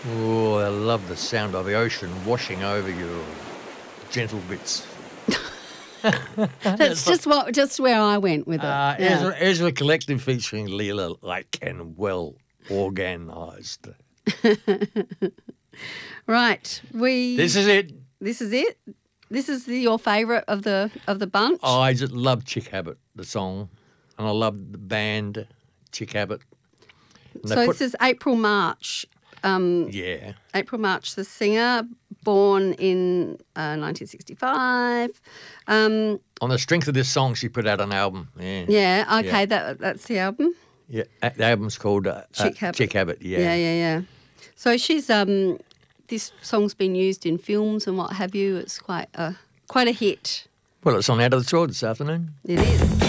Oh, I love the sound of the ocean washing over your gentle bits. That's just where I went with it. Yeah. Ezra Collective featuring Leela Lake and well organised. Right. This is it. This is it. This is your favourite of the bunch. I just love Chick Habit, the song, and I love the band Chick Habit. So this is April March. Yeah. April March, the singer, born in 1965. On the strength of this song, she put out an album. Yeah. Yeah. Okay. Yeah. That's the album. Yeah. The album's called Chick Habit. Chick Habit. Yeah. Yeah. So she's this song's been used in films and what have you. It's quite a hit. Well, it's on Out of the Tour this afternoon. It is.